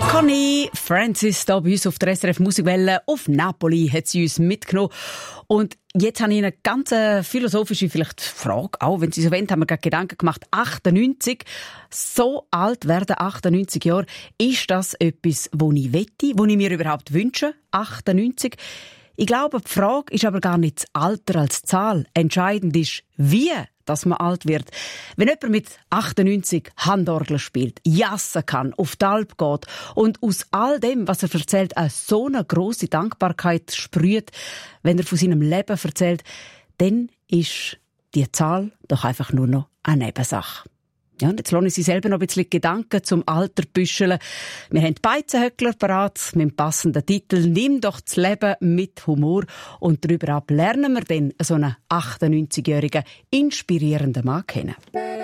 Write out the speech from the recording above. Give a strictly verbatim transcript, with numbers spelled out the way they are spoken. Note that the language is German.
Connie Francis hier bei uns auf der S R F Musikwelle. Auf Napoli hat sie uns mitgenommen. Und jetzt habe ich eine ganz philosophische vielleicht Frage, auch wenn Sie so wollen, haben wir gerade Gedanken gemacht. achtundneunzig, so alt werden achtundneunzig Jahre. Ist das etwas, wo ich wette, wo ich mir überhaupt wünsche? achtundneunzig? Ich glaube, die Frage ist aber gar nicht das Alter als Zahl. Entscheidend ist, wie dass man alt wird. Wenn jemand mit achtundneunzig Handorgel spielt, jassen kann, auf die Alp geht und aus all dem, was er erzählt, eine so eine grosse Dankbarkeit sprüht, wenn er von seinem Leben erzählt, dann ist die Zahl doch einfach nur noch eine Nebensache. Ja, und jetzt lasse ich Sie selber noch ein bisschen Gedanken zum Alter büscheln. Wir haben die Beizenhöckler parat mit dem passenden Titel «Nimm doch das Leben mit Humor». Und darüber ab lernen wir dann so einen achtundneunzigjährigen inspirierenden Mann kennen.